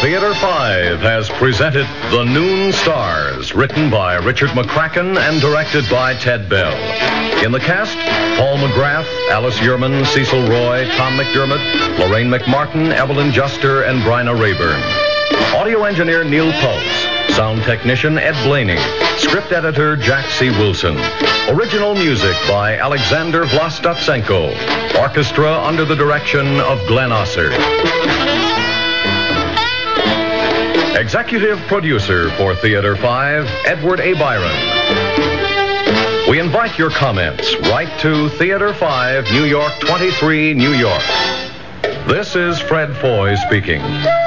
Theater 5 has presented The Noon Stars, written by Richard McCracken and directed by Ted Bell. In the cast, Paul McGrath, Alice Yearman, Cecil Roy, Tom McDermott, Lorraine McMartin, Evelyn Juster, and Bryna Rayburn. Audio engineer Neil Pulse. Sound technician Ed Blaney. Script editor Jack C. Wilson. Original music by Alexander Vlastotsenko. Orchestra under the direction of Glenn Osser. Executive producer for Theater 5, Edward A. Byron. We invite your comments. Write to Theater 5, New York 23, New York. This is Fred Foy speaking.